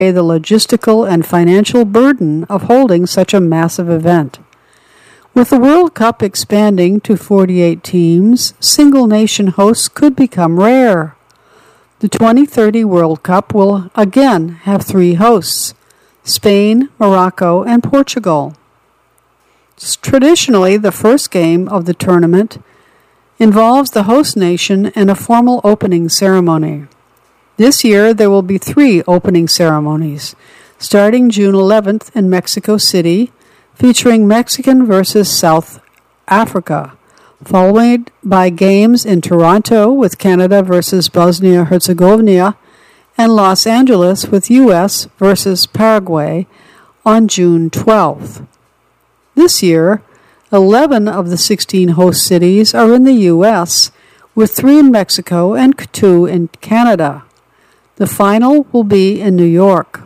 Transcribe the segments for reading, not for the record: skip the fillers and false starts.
the logistical and financial burden of holding such a massive event. With the World Cup expanding to 48 teams, single-nation hosts could become rare. The 2030 World Cup will again have 3 hosts: Spain, Morocco, and Portugal. Traditionally, the first game of the tournament involves the host nation and a formal opening ceremony. This year, there will be 3 opening ceremonies, starting June 11th in Mexico City, featuring Mexican versus South Africa, followed by games in Toronto with Canada versus Bosnia-Herzegovina and Los Angeles with U.S. versus Paraguay on June 12th. This year, 11 of the 16 host cities are in the U.S., with 3 in Mexico and 2 in Canada. The final will be in New York.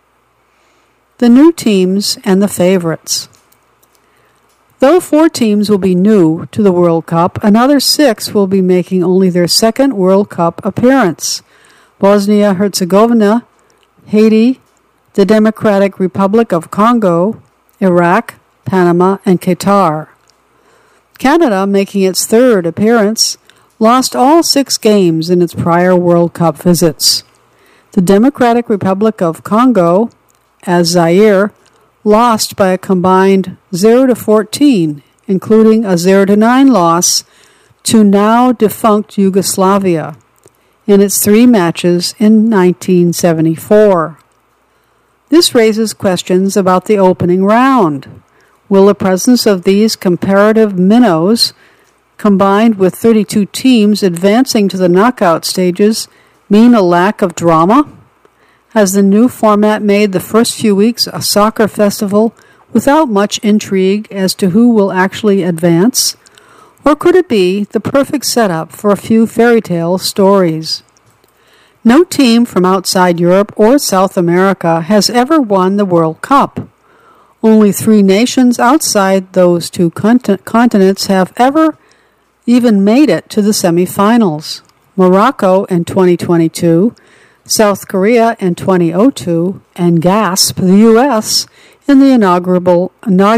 The new teams and the favorites. Though 4 teams will be new to the World Cup, another 6 will be making only their second World Cup appearance: Bosnia-Herzegovina, Haiti, the Democratic Republic of Congo, Iraq, Panama, and Qatar. Canada, making its 3rd appearance, lost all 6 games in its prior World Cup visits. The Democratic Republic of Congo, as Zaire, lost by a combined 0-14, including a 0-9 loss to now defunct Yugoslavia in its 3 matches in 1974. This raises questions about the opening round. Will the presence of these comparative minnows, combined with 32 teams advancing to the knockout stages, mean a lack of drama? Has the new format made the first few weeks a soccer festival without much intrigue as to who will actually advance? Or could it be the perfect setup for a few fairy tale stories? No team from outside Europe or South America has ever won the World Cup. Only 3 nations outside those 2 continents have ever even made it to the semifinals: Morocco in 2022, South Korea in 2002, and GASP, the U.S., in the inaugural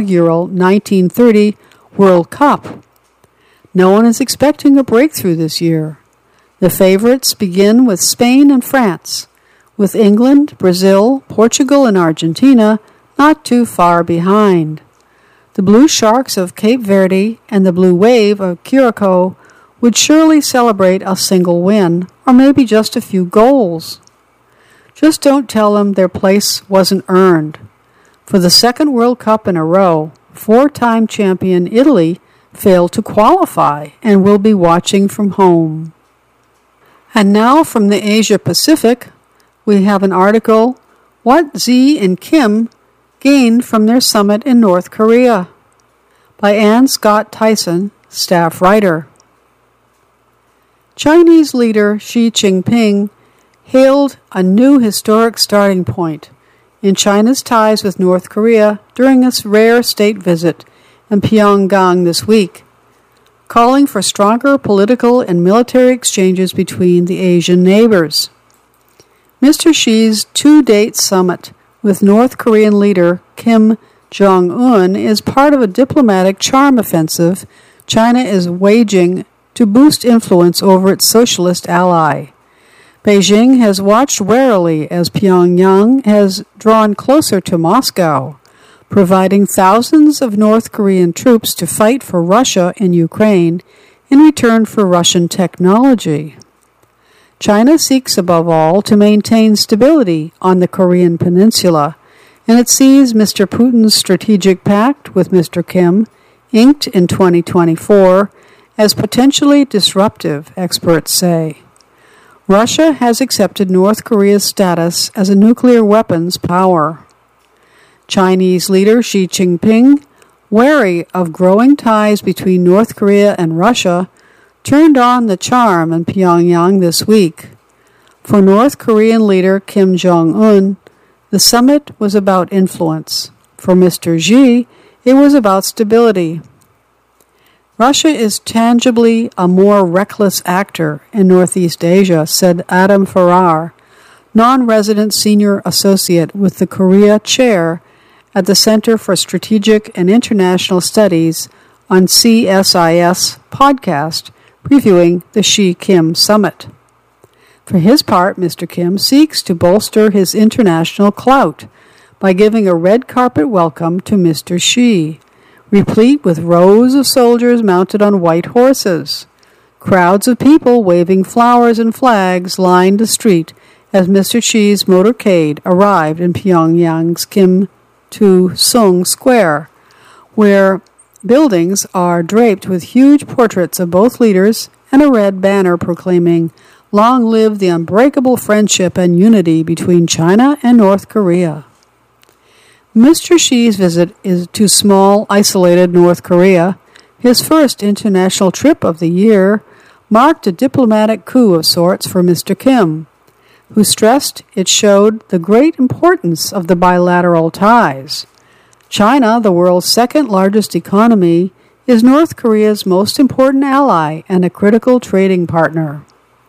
1930 World Cup. No one is expecting a breakthrough this year. The favorites begin with Spain and France, with England, Brazil, Portugal, and Argentina not too far behind. The Blue Sharks of Cape Verde and the Blue Wave of Curacao would surely celebrate a single win, or maybe just a few goals. Just don't tell them their place wasn't earned. For the 2nd World Cup in a row, 4-time champion Italy failed to qualify and will be watching from home. And now from the Asia Pacific, we have an article, What Xi and Kim Gained from Their Summit in North Korea, by Ann Scott Tyson, staff writer. Chinese leader Xi Jinping hailed a new historic starting point in China's ties with North Korea during its rare state visit in Pyongyang this week, calling for stronger political and military exchanges between the Asian neighbors. Mr. Xi's 2-date summit with North Korean leader Kim Jong-un is part of a diplomatic charm offensive China is waging to boost influence over its socialist ally. Beijing has watched warily as Pyongyang has drawn closer to Moscow, providing thousands of North Korean troops to fight for Russia in Ukraine in return for Russian technology. China seeks above all to maintain stability on the Korean peninsula, and it sees Mr. Putin's strategic pact with Mr. Kim, inked in 2024, as potentially disruptive, experts say. Russia has accepted North Korea's status as a nuclear weapons power. Chinese leader Xi Jinping, wary of growing ties between North Korea and Russia, turned on the charm in Pyongyang this week. For North Korean leader Kim Jong-un, the summit was about influence. For Mr. Xi, it was about stability. Russia is tangibly a more reckless actor in Northeast Asia, said Adam Farrar, non-resident senior associate with the Korea Chair at the Center for Strategic and International Studies on CSIS podcast, previewing the Xi-Kim Summit. For his part, Mr. Kim seeks to bolster his international clout by giving a red carpet welcome to Mr. Xi, replete with rows of soldiers mounted on white horses. Crowds of people waving flowers and flags lined the street as Mr. Xi's motorcade arrived in Pyongyang's Kim Tu-sung Square, where buildings are draped with huge portraits of both leaders and a red banner proclaiming, "Long live the unbreakable friendship and unity between China and North Korea." Mr. Xi's visit is to small, isolated North Korea, his first international trip of the year, marked a diplomatic coup of sorts for Mr. Kim, who stressed it showed the great importance of the bilateral ties. China, the world's second-largest economy, is North Korea's most important ally and a critical trading partner.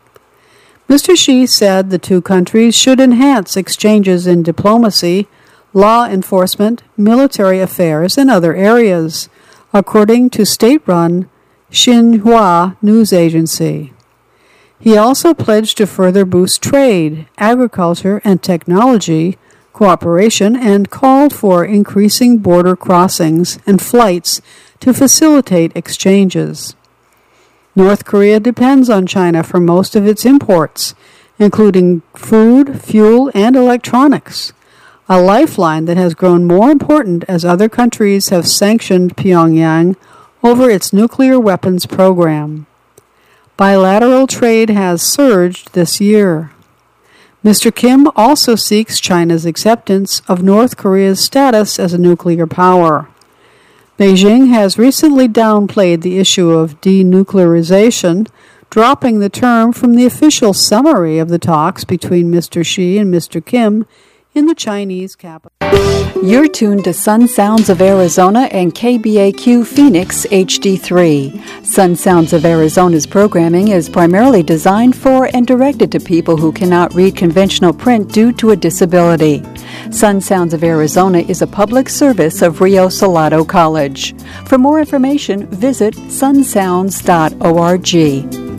Mr. Xi said the two countries should enhance exchanges in diplomacy, law enforcement, military affairs, and other areas, according to state-run Xinhua news agency. He also pledged to further boost trade, agriculture, and technology cooperation and called for increasing border crossings and flights to facilitate exchanges. North Korea depends on China for most of its imports, including food, fuel, and electronics, a lifeline that has grown more important as other countries have sanctioned Pyongyang over its nuclear weapons program. Bilateral trade has surged this year. Mr. Kim also seeks China's acceptance of North Korea's status as a nuclear power. Beijing has recently downplayed the issue of denuclearization, dropping the term from the official summary of the talks between Mr. Xi and Mr. Kim in the Chinese capital. You're tuned to Sun Sounds of Arizona and KBAQ Phoenix HD3. Sun Sounds of Arizona's programming is primarily designed for and directed to people who cannot read conventional print due to a disability. Sun Sounds of Arizona is a public service of Rio Salado College. For more information, visit sunsounds.org.